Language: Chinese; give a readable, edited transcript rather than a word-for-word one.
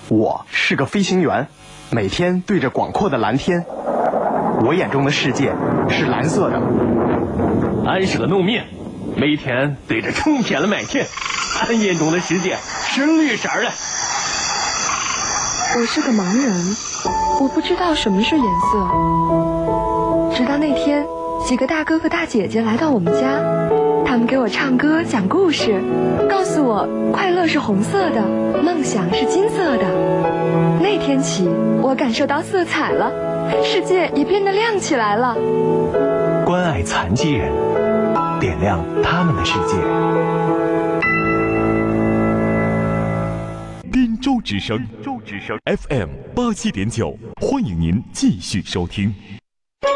我是个飞行员，每天对着广阔的蓝天，我眼中的世界是蓝色的。 俺是个农民，每天对着冲天的麦田，俺眼中的世界是绿色的。 我是个盲人，我不知道什么是颜色。直到那天，几个大哥哥大姐姐来到我们家，他们给我唱歌讲故事，告诉我快乐是红色的，梦想是金色的。那天起，我感受到色彩了，世界也变得亮起来了。 关爱残疾人，点亮他们的世界。 滨州之声 FM 87.9，欢迎您继续收听。